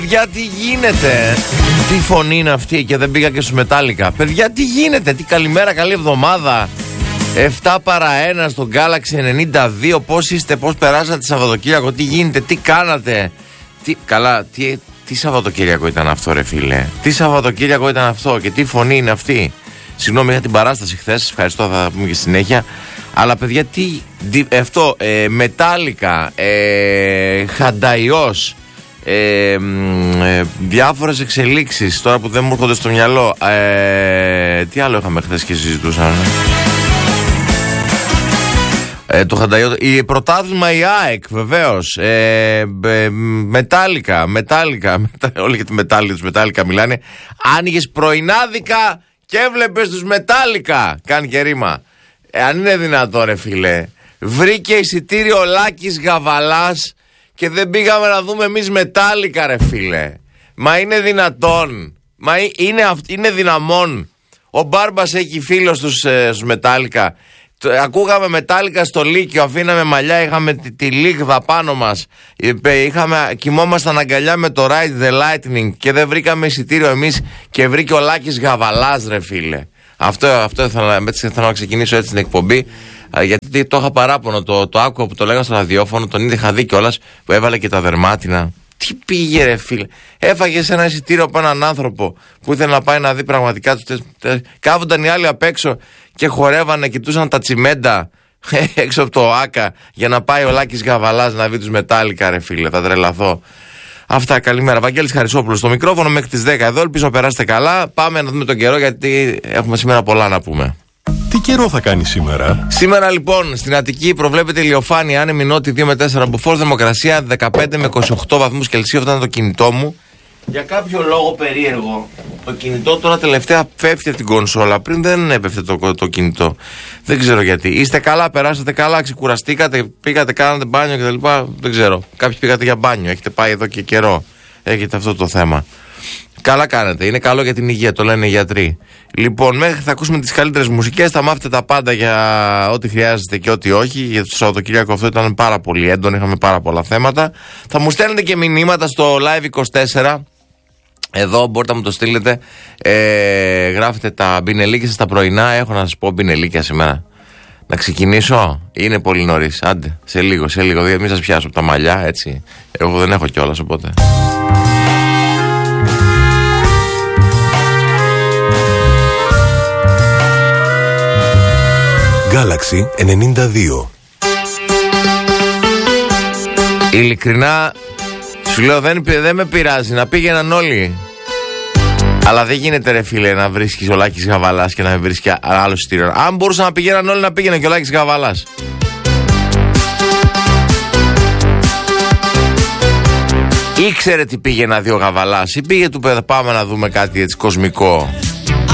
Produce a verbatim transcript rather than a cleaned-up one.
Παιδιά, τι γίνεται? Τι φωνή είναι αυτή? Και δεν πήγα και στους Μετάλλικα. Παιδιά, τι γίνεται? Τι καλημέρα, καλή εβδομάδα. Εφτά παρά ένα στο Galaxy ενενήντα δύο. Πώς είστε, πώς περάσατε Σαββατοκύριακο? Τι γίνεται, τι κάνατε? Τι... Καλά, τι... τι Σαββατοκύριακο ήταν αυτό, ρε φίλε? Τι Σαββατοκύριακο ήταν αυτό και τι φωνή είναι αυτή? Συγγνώμη για την παράσταση χθες, ευχαριστώ, θα πούμε και συνέχεια. Αλλά παιδιά, τι αυτό, ε, Μετάλλικα, ε, Χανταϊός, ε, ε, διάφορες εξελίξεις τώρα που δεν μου έρχονται στο μυαλό. Ε, τι άλλο είχαμε χθες και συζητούσαμε? Ε, το Χανταϊό, η πρωτάθλημα, η ΑΕΚ, βεβαίως. Ε, ε, Μετάλλικα, Μετάλλικα, όλοι για τη Μετάλλικα, τους Μετάλλικα μιλάνε. Άνοιγες πρωινάδικα και έβλεπες τους Μετάλλικα. Κάνει και ρήμα. Ε, αν είναι δυνατό, ρε φίλε. Βρήκε εισιτήριο ο Λάκης Γαβαλάς και δεν πήγαμε να δούμε εμείς Μετάλλικα, ρε φίλε. Μα είναι δυνατόν? Μα είναι, είναι δυναμόν? Ο Μπάρμπας έχει φίλο στους, ε, στους Μετάλλικα. Ακούγαμε Μετάλλικα στο Λύκειο, αφήναμε μαλλιά, είχαμε τη, τη λίγδα πάνω μας. Είχαμε, κοιμόμασταν αγκαλιά με το Ride the Lightning και δεν βρήκαμε εισιτήριο εμείς και βρήκε ο Λάκης Γαβαλάς, ρε φίλε. Αυτό, αυτό ήθελα, έτσι, ήθελα να ξεκινήσω έτσι την εκπομπή, γιατί το είχα παράπονο, το, το άκουγα που το λέγανε στο ραδιόφωνο, τον ήδη είχα δει κιόλας, που έβαλε και τα δερμάτινα. Τι πήγε, ρε φίλε? Έφαγε ένα εισιτήριο από έναν άνθρωπο που ήθελε να πάει να δει πραγματικά τους. Κάθονταν οι άλλοι απ' έξω και χορεύανε, κοιτούσαν τα τσιμέντα έξω από το ΆΚΑ για να πάει ο Λάκης Γαβαλάς να δει τους Μετάλλικα, ρε φίλε. Θα τρελαθώ. Αυτά, καλημέρα. Βαγγέλης Χαρισόπουλος στο μικρόφωνο μέχρι τις δέκα εδώ. Ελπίζω να περάσετε καλά. Πάμε να δούμε τον καιρό, γιατί έχουμε σήμερα πολλά να πούμε. Τι καιρό θα κάνει σήμερα? Σήμερα λοιπόν στην Αττική προβλέπεται ηλιοφάνεια, άνεμη νότια δύο με τέσσερα μποφόρ, θερμοκρασία δεκαπέντε με είκοσι οκτώ βαθμούς Κελσίου. Αυτό είναι το κινητό μου. Για κάποιο λόγο περίεργο, το κινητό τώρα τελευταία πέφτει από την κονσόλα. Πριν δεν έπεφτε το, το κινητό. Δεν ξέρω γιατί. Είστε καλά, περάσατε καλά, ξεκουραστήκατε, πήγατε, κάνατε μπάνιο κτλ. Δεν ξέρω. Κάποιοι πήγατε για μπάνιο, έχετε πάει εδώ και καιρό. Έχετε αυτό το θέμα. Καλά κάνετε, είναι καλό για την υγεία, το λένε οι γιατροί. Λοιπόν, μέχρι θα ακούσουμε τις καλύτερες μουσικές, θα μάθετε τα πάντα για ό,τι χρειάζεται και ό,τι όχι. Για το Σαββατοκύριακο αυτό ήταν πάρα πολύ έντονο, είχαμε πάρα πολλά θέματα. Θα μου στέλνετε και μηνύματα στο Live είκοσι τέσσερα. Εδώ μπορείτε να μου το στείλετε. Ε, γράφετε τα μπινελίκια σας τα πρωινά. Έχω να σας πω μπινελίκια σήμερα. Να ξεκινήσω? Είναι πολύ νωρίς. Άντε, σε λίγο, σε λίγο. Μην σας πιάσω από τα μαλλιά, έτσι. Εγώ δεν έχω κιόλας, οπότε. Galaxy ενενήντα δύο. Ειλικρινά σου λέω, δεν, δεν με πειράζει να πήγαιναν όλοι. Αλλά δεν γίνεται, ρε φίλε, να βρίσκεις ο Λάκης Γαβαλάς και να μην βρίσκει άλλο εισιτήριο. Αν μπορούσαν να πηγαίναν όλοι, να πήγαινε και ο Λάκης Γαβαλάς. Ήξερε τι πήγε να δει ο Γαβαλάς ή πήγε του πάμε να δούμε κάτι έτσι κοσμικό?